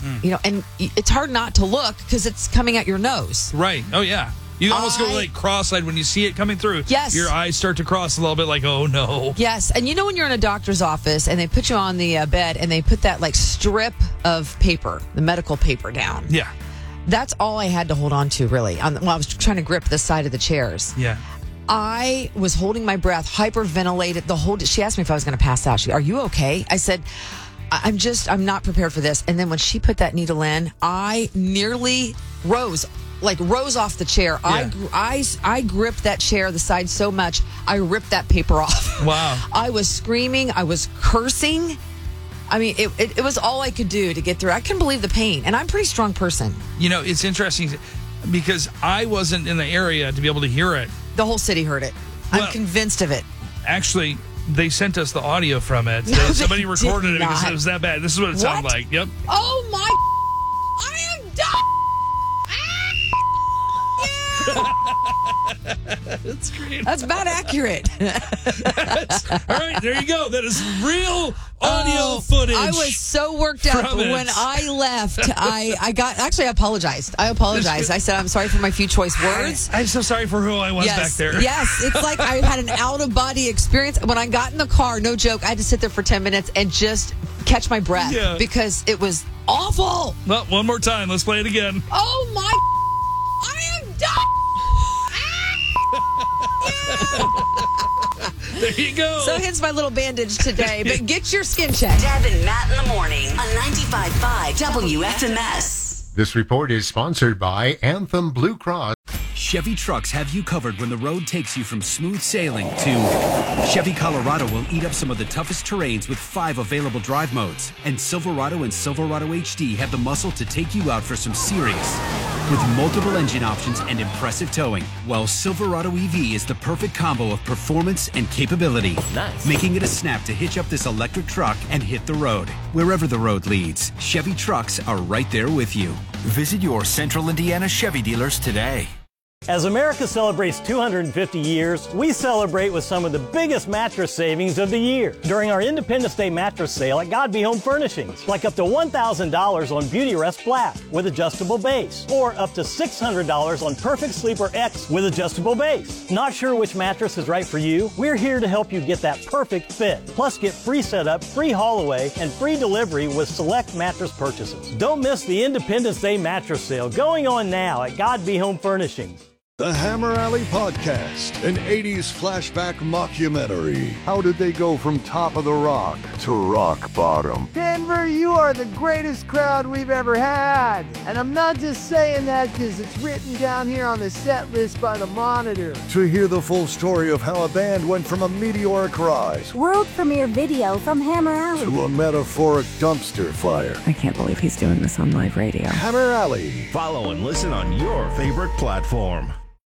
and it's hard not to look because it's coming at your nose. Right. Oh, yeah. You almost go like cross-eyed when you see it coming through. Yes. Your eyes start to cross a little bit like, oh, no. Yes. And when you're in a doctor's office and they put you on the bed and they put that like strip of paper, the medical paper down. Yeah. That's all I had to hold on to, really. I was trying to grip the side of the chairs. Yeah. I was holding my breath, hyperventilated she asked me if I was going to pass out. Are you okay? I said, I'm not prepared for this. And then when she put that needle in, I nearly rose off the chair. Yeah. I gripped that chair, the side so much, I ripped that paper off. Wow. I was screaming. I was cursing. I mean, it was all I could do to get through. I couldn't believe the pain. And I'm a pretty strong person. It's interesting because I wasn't in the area to be able to hear it. The whole city heard it. Well, I'm convinced of it. Actually, they sent us the audio from it. No, Somebody recorded it did because not. it was that bad. This is what it sounded like. Yep. Oh, my. I am done. That's great. That's about accurate. All right, there you go. That is real audio footage. I was so worked up when I left. I apologized. I said, I'm sorry for my few choice words. I'm so sorry for who I was back there. Yes, it's like I had an out-of-body experience. When I got in the car, no joke, I had to sit there for 10 minutes and just catch my breath because it was awful. Well, one more time. Let's play it again. Oh, my. I am done. There you go. So hence my little bandage today. But get your skin checked. Deb and Matt in the morning on 95.5 WFMS. This report is sponsored by Anthem Blue Cross. Chevy trucks have you covered when the road takes you from smooth sailing to Chevy Colorado will eat up some of the toughest terrains with 5 available drive modes. And Silverado and Silverado HD have the muscle to take you out for some serious. With multiple engine options and impressive towing, while Silverado EV is the perfect combo of performance and capability. Nice. Making it a snap to hitch up this electric truck and hit the road. Wherever the road leads, Chevy trucks are right there with you. Visit your Central Indiana Chevy dealers today. As America celebrates 250 years, we celebrate with some of the biggest mattress savings of the year during our Independence Day mattress sale at God Be Home Furnishings, like up to $1,000 on Beauty Rest Black with adjustable base, or up to $600 on Perfect Sleeper X with adjustable base. Not sure which mattress is right for you? We're here to help you get that perfect fit. Plus, get free setup, free haul away, and free delivery with select mattress purchases. Don't miss the Independence Day mattress sale going on now at God Be Home Furnishings. The Hammer Alley Podcast, an 80s flashback mockumentary. How did they go from top of the rock to rock bottom? Denver, you are the greatest crowd we've ever had. And I'm not just saying that because it's written down here on the set list by the Monitor. To hear the full story of how a band went from a meteoric rise, world premiere video from Hammer Alley, to a metaphoric dumpster fire. I can't believe he's doing this on live radio. Hammer Alley. Follow and listen on your favorite platform.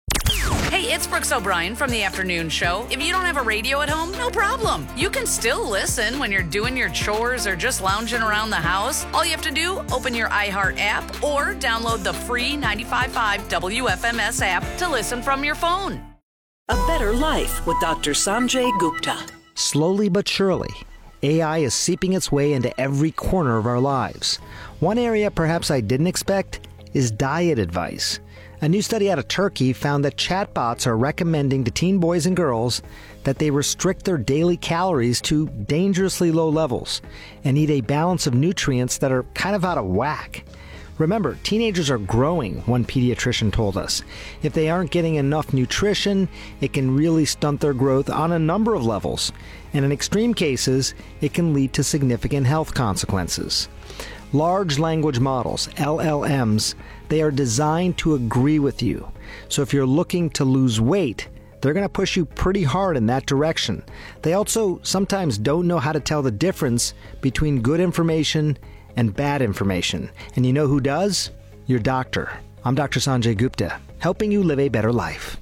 Hey, it's Brooks O'Brien from the Afternoon Show. If you don't have a radio at home, no problem. You can still listen when you're doing your chores or just lounging around the house. All you have to do, open your iHeart app or download the free 95.5 WFMS app to listen from your phone. A better life with Dr. Sanjay Gupta. Slowly but surely, AI is seeping its way into every corner of our lives. One area perhaps I didn't expect is diet advice. A new study out of Turkey found that chatbots are recommending to teen boys and girls that they restrict their daily calories to dangerously low levels and eat a balance of nutrients that are kind of out of whack. Remember, teenagers are growing, one pediatrician told us. If they aren't getting enough nutrition, it can really stunt their growth on a number of levels. And in extreme cases, it can lead to significant health consequences. Large language models, LLMs, they are designed to agree with you. So if you're looking to lose weight, they're going to push you pretty hard in that direction. They also sometimes don't know how to tell the difference between good information and bad information. And you know who does? Your doctor. I'm Dr. Sanjay Gupta, helping you live a better life.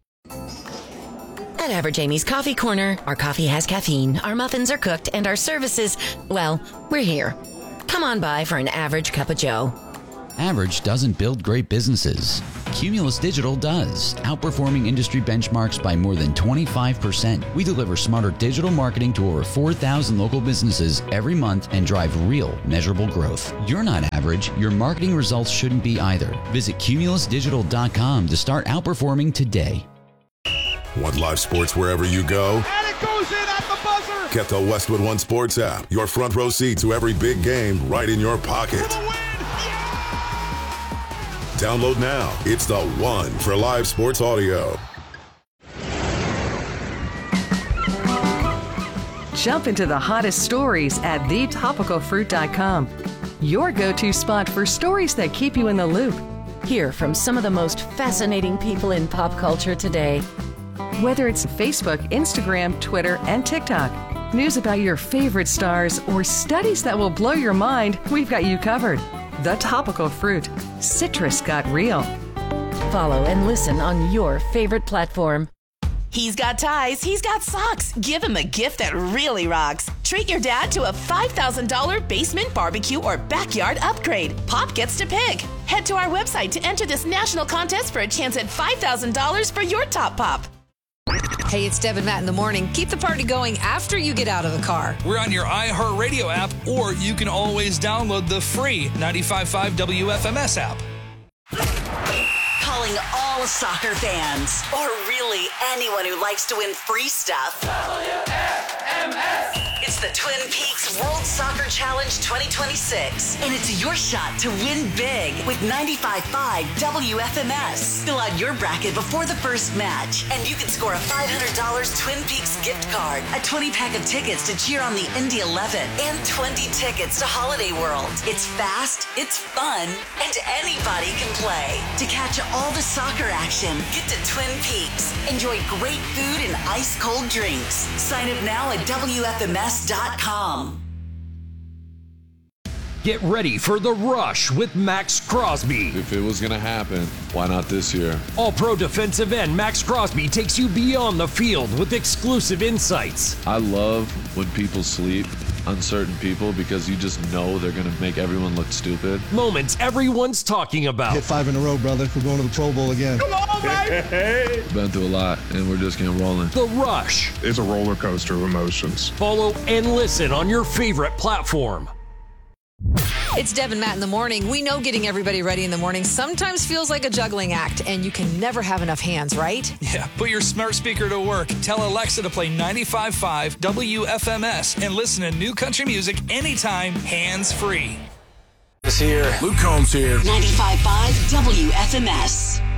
At Average Amy's Coffee Corner, our coffee has caffeine, our muffins are cooked, and our services, well, we're here. Come on by for an average cup of joe. Average doesn't build great businesses. Cumulus Digital does, outperforming industry benchmarks by more than 25%. We deliver smarter digital marketing to over 4,000 local businesses every month and drive real, measurable growth. You're not average. Your marketing results shouldn't be either. Visit cumulusdigital.com to start outperforming today. Want live sports wherever you go? And it goes in at the buzzer! Get the Westwood One Sports app. Your front row seat to every big game right in your pocket. Download now. It's the one for live sports audio. Jump into the hottest stories at thetopicalfruit.com. Your go-to spot for stories that keep you in the loop. Hear from some of the most fascinating people in pop culture today. Whether it's Facebook, Instagram, Twitter, and TikTok, news about your favorite stars, or studies that will blow your mind, we've got you covered. The Topical Fruit. Citrus got real. Follow and listen on your favorite platform. He's got ties, he's got socks. Give him a gift that really rocks. Treat your dad to a $5,000 basement barbecue or backyard upgrade. Pop gets to pick. Head to our website to enter this national contest for a chance at $5,000 for your top pop. Hey, it's Deb and Matt in the morning. Keep the party going after you get out of the car. We're on your iHeartRadio app, or you can always download the free 95.5 WFMS app. Calling all soccer fans, or really anyone who likes to win free stuff. WFMS! It's the Twin Peaks World Soccer Challenge 2026, and it's your shot to win big with 95.5 WFMS. Fill out your bracket before the first match, and you can score a $500 Twin Peaks gift card, a 20-pack of tickets to cheer on the Indy 11, and 20 tickets to Holiday World. It's fast, it's fun, and anybody can play. To catch all the soccer action, get to Twin Peaks. Enjoy great food and ice-cold drinks. Sign up now at WFMS.com. Get ready for the rush with Max Crosby. If it was going to happen, why not this year? All-pro defensive end Max Crosby takes you beyond the field with exclusive insights. I love when people sleep on certain people because you just know they're going to make everyone look stupid. Moments everyone's talking about. Hit 5 in a row, brother. We're going to the Pro Bowl again. Come on, baby! Been through a lot, and we're just getting rolling. The Rush. It's a roller coaster of emotions. Follow and listen on your favorite platform. It's Deb and Matt in the morning. We know getting everybody ready in the morning sometimes feels like a juggling act, and you can never have enough hands, right? Yeah, put your smart speaker to work. Tell Alexa to play 95.5 WFMS and listen to new country music anytime, hands-free. Luke Combs here. 95.5 WFMS.